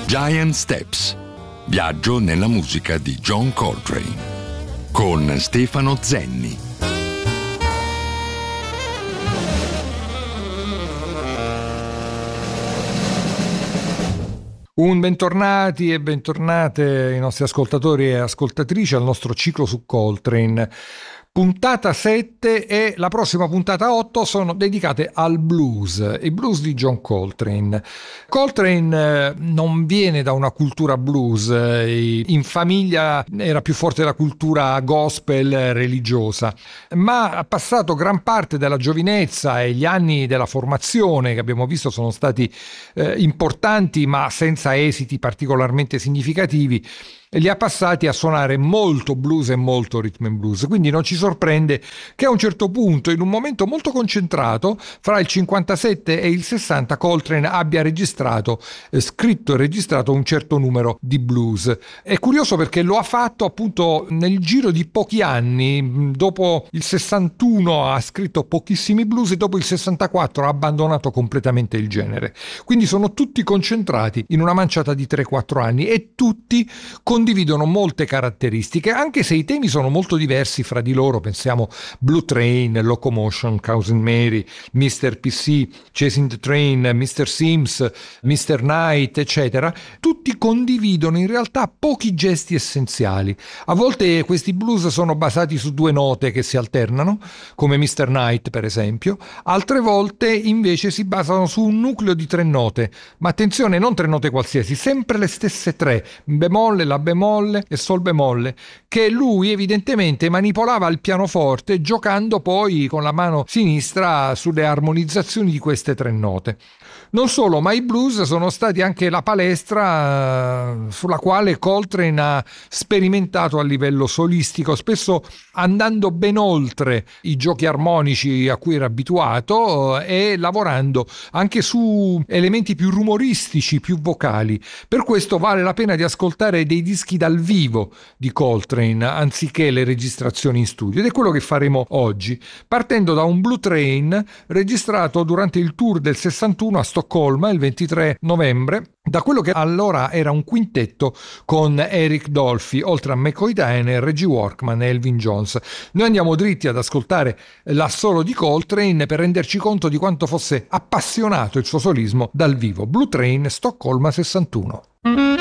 Giant Steps. Viaggio nella musica di John Coltrane con Stefano Zenni. Un bentornati e bentornate i nostri ascoltatori e ascoltatrici al nostro ciclo su Coltrane. Puntata 7 e la prossima puntata 8 sono dedicate al blues, il blues di John Coltrane. Coltrane non viene da una cultura blues, in famiglia era più forte la cultura gospel religiosa, ma ha passato gran parte della giovinezza e gli anni della formazione che abbiamo visto sono stati importanti ma senza esiti particolarmente significativi. Li ha passati a suonare molto blues e molto rhythm and blues, quindi non ci sorprende che a un certo punto, in un momento molto concentrato, fra il 57 e il 60, Coltrane abbia scritto e registrato un certo numero di blues. È curioso perché lo ha fatto appunto nel giro di pochi anni. Dopo il 61 ha scritto pochissimi blues e dopo il 64 ha abbandonato completamente il genere. Quindi sono tutti concentrati in una manciata di 3-4 anni e tutti condividono molte caratteristiche, anche se i temi sono molto diversi fra di loro. Pensiamo Blue Train, Locomotion, Cousin Mary, Mr. PC, Chasing the Train, Mr. Sims, Mr. Knight, eccetera. Tutti condividono in realtà pochi gesti essenziali. A volte questi blues sono basati su 2 note che si alternano, come Mr. Knight per esempio, altre volte invece si basano su un nucleo di 3 note, ma attenzione, non 3 note qualsiasi, sempre le stesse 3, bemolle, la bemolle e sol bemolle, che lui evidentemente manipolava al pianoforte giocando poi con la mano sinistra sulle armonizzazioni di queste 3 note. Non solo, ma i blues sono stati anche la palestra sulla quale Coltrane ha sperimentato a livello solistico, spesso andando ben oltre i giochi armonici a cui era abituato e lavorando anche su elementi più rumoristici, più vocali. Per questo vale la pena di ascoltare dei dischi dal vivo di Coltrane anziché le registrazioni in studio, ed è quello che faremo oggi, partendo da un Blue Train registrato durante il tour del 61 a Stoccolma il 23 novembre, da quello che allora era un quintetto con Eric Dolphy, oltre a McCoy Tyner, Reggie Workman e Elvin Jones. Noi andiamo dritti ad ascoltare l'assolo di Coltrane per renderci conto di quanto fosse appassionato il suo solismo dal vivo. Blue Train, Stoccolma 61.